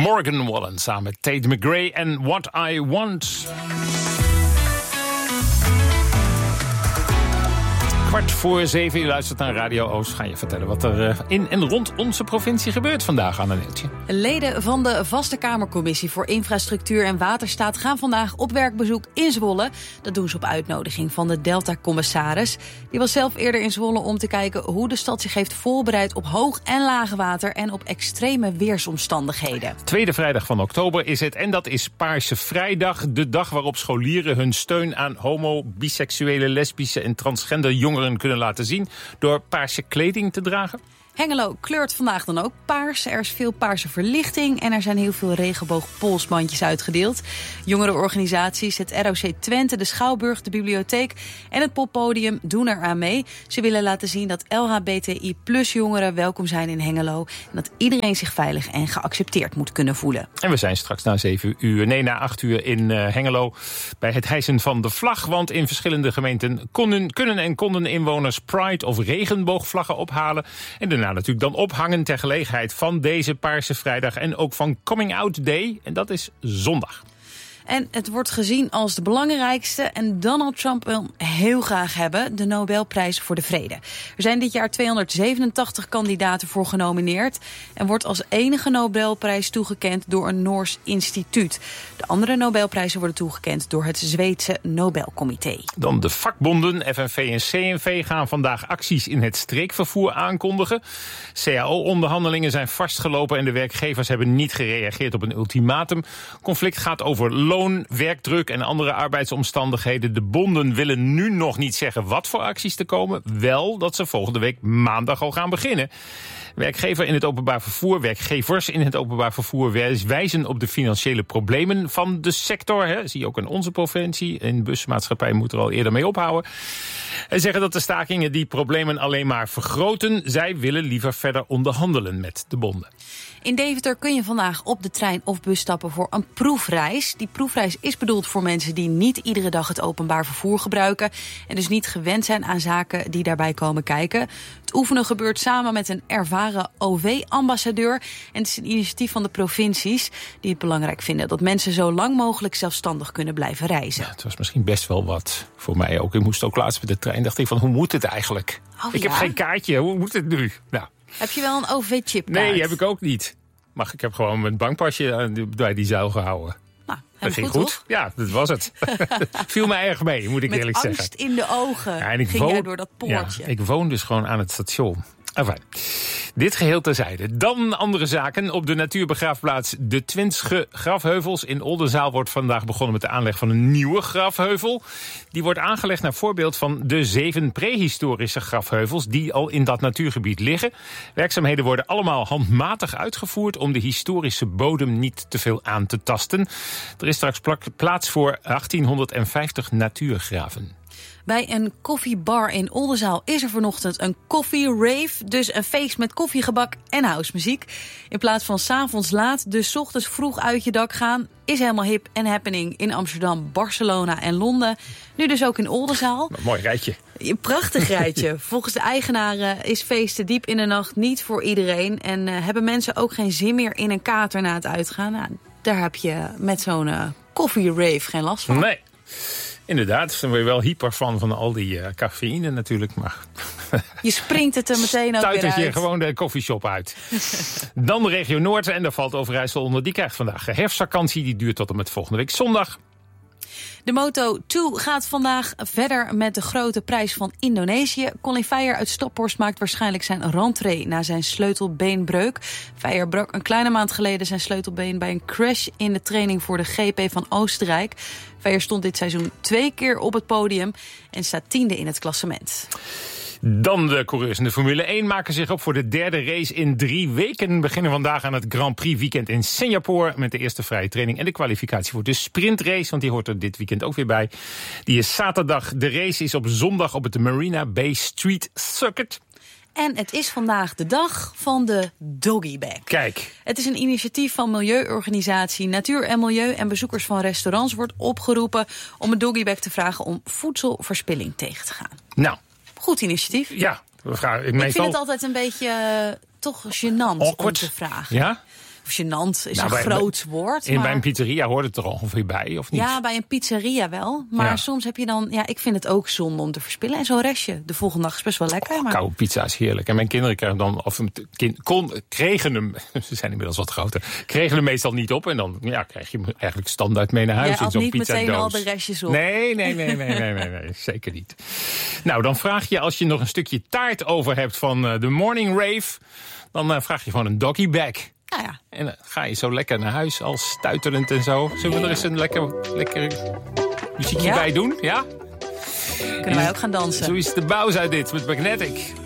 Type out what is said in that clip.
Morgan Wallen samen met Tate McRae en What I Want. 6:15, u luistert naar Radio Oost. Ga je vertellen wat er in en rond onze provincie gebeurt vandaag, Anneeltje? Leden van de Vaste Kamercommissie voor Infrastructuur en Waterstaat gaan vandaag op werkbezoek in Zwolle. Dat doen ze op uitnodiging van de Delta-commissaris. Die was zelf eerder in Zwolle om te kijken hoe de stad zich heeft voorbereid op hoog en laag water en op extreme weersomstandigheden. Tweede vrijdag van oktober is het en dat is Paarse Vrijdag. De dag waarop scholieren hun steun aan homo, biseksuele, lesbische en transgender jongeren kunnen laten zien door paarse kleding te dragen. Hengelo kleurt vandaag dan ook paars. Er is veel paarse verlichting en er zijn heel veel regenboogpolsbandjes uitgedeeld. Jongerenorganisaties, het ROC Twente, de Schouwburg, de bibliotheek en het poppodium doen eraan mee. Ze willen laten zien dat LHBTI+-jongeren welkom zijn in Hengelo en dat iedereen zich veilig en geaccepteerd moet kunnen voelen. En we zijn straks na 8 uur in Hengelo bij het hijsen van de vlag. Want in verschillende gemeenten konden inwoners Pride of regenboogvlaggen ophalen. En daarna natuurlijk dan ophangen ter gelegenheid van deze Paarse Vrijdag en ook van Coming Out Day. En dat is zondag. En het wordt gezien als de belangrijkste en Donald Trump wil heel graag hebben, de Nobelprijs voor de Vrede. Er zijn dit jaar 287 kandidaten voor genomineerd en wordt als enige Nobelprijs toegekend door een Noors instituut. De andere Nobelprijzen worden toegekend door het Zweedse Nobelcomité. Dan de vakbonden, FNV en CNV gaan vandaag acties in het streekvervoer aankondigen. CAO-onderhandelingen zijn vastgelopen en de werkgevers hebben niet gereageerd op een ultimatum. Conflict gaat over loon, werkdruk en andere arbeidsomstandigheden. De bonden willen nu nog niet zeggen wat voor acties er komen. Wel dat ze volgende week maandag al gaan beginnen. Werkgevers in het openbaar vervoer wijzen op de financiële problemen van de sector. Hè. Zie je ook in onze provincie. In busmaatschappij moet er al eerder mee ophouden. En zeggen dat de stakingen die problemen alleen maar vergroten. Zij willen liever verder onderhandelen met de bonden. In Deventer kun je vandaag op de trein of bus stappen voor een proefreis. Die proefreis is bedoeld voor mensen die niet iedere dag het openbaar vervoer gebruiken en dus niet gewend zijn aan zaken die daarbij komen kijken. Het oefenen gebeurt samen met een ervaren OV-ambassadeur. En het is een initiatief van de provincies die het belangrijk vinden dat mensen zo lang mogelijk zelfstandig kunnen blijven reizen. Ja, het was misschien best wel wat voor mij ook. Ik moest ook laatst met de trein. Dacht ik van, hoe moet het eigenlijk? Ik heb geen kaartje, hoe moet het nu? Nou. Heb je wel een OV-chipkaart? Nee, heb ik ook niet. Maar ik heb gewoon mijn bankpasje bij die zuil gehouden. Nou, dat ging goed. Ja, dat was het. Viel me erg mee, moet ik eerlijk zeggen. Met angst in de ogen ging jij door dat poortje. Ja, ik woon dus gewoon aan het station. Enfin, dit geheel terzijde. Dan andere zaken. Op de natuurbegraafplaats De Twintsche Grafheuvels in Oldenzaal wordt vandaag begonnen met de aanleg van een nieuwe grafheuvel. Die wordt aangelegd naar voorbeeld van de 7 prehistorische grafheuvels die al in dat natuurgebied liggen. Werkzaamheden worden allemaal handmatig uitgevoerd om de historische bodem niet te veel aan te tasten. Er is straks plaats voor 1850 natuurgraven. Bij een koffiebar in Oldenzaal is er vanochtend een koffie-rave. Dus een feest met koffiegebak en housemuziek. In plaats van 's avonds laat, dus 's ochtends vroeg uit je dak gaan, is helemaal hip en happening in Amsterdam, Barcelona en Londen. Nu dus ook in Oldenzaal. Een mooi rijtje. Een prachtig rijtje. Volgens de eigenaren is feesten diep in de nacht niet voor iedereen. En hebben mensen ook geen zin meer in een kater na het uitgaan. Nou, daar heb je met zo'n koffie-rave geen last van. Nee. Inderdaad, dan word je wel hyper van al die cafeïne natuurlijk. Maar je springt het er meteen ook weer uit. Je gewoon de koffieshop uit. Dan de regio Noord en daar valt Overijssel onder. Die krijgt vandaag herfstvakantie. Die duurt tot en met volgende week zondag. De Moto2 gaat vandaag verder met de grote prijs van Indonesië. Colin Veijer uit Staphorst maakt waarschijnlijk zijn rentree na zijn sleutelbeenbreuk. Veijer brak een kleine maand geleden zijn sleutelbeen bij een crash in de training voor de GP van Oostenrijk. Veijer stond dit seizoen 2 keer op het podium en staat 10e in het klassement. Dan de coureurs in de Formule 1 maken zich op voor de 3e race in 3 weken. Beginnen vandaag aan het Grand Prix weekend in Singapore met de eerste vrije training en de kwalificatie voor de sprintrace, want die hoort er dit weekend ook weer bij. Die is zaterdag. De race is op zondag op het Marina Bay Street Circuit. En het is vandaag de dag van de doggybag. Kijk. Het is een initiatief van milieuorganisatie Natuur en Milieu en bezoekers van restaurants wordt opgeroepen om een doggybag te vragen om voedselverspilling tegen te gaan. Nou. Goed initiatief. Ja. Ik vind het altijd een beetje toch gênant om te vragen. Ja? Of gênant is een groot woord. Bij een pizzeria hoort het er ongeveer bij, of niet? Ja, bij een pizzeria wel. Maar soms heb je dan... Ja, ik vind het ook zonde om te verspillen. En zo'n restje de volgende dag is best wel lekker. Maar... Koude pizza is heerlijk. En mijn kinderen kregen dan... kregen hem... Ze zijn inmiddels wat groter. Kregen hem meestal niet op. En dan krijg je hem eigenlijk standaard mee naar huis in zo'n pizzadoos. Jij had niet meteen al de restjes op. Nee, zeker niet. Nou, dan vraag je als je nog een stukje taart over hebt van de morning rave... dan vraag je gewoon een doggy bag. Nou ja. En dan ga je zo lekker naar huis, al stuiterend en zo. Zullen we er eens een lekker muziekje bij doen? Ja? Kunnen wij ook gaan dansen. Zo is de Bowser dit met Magnetic.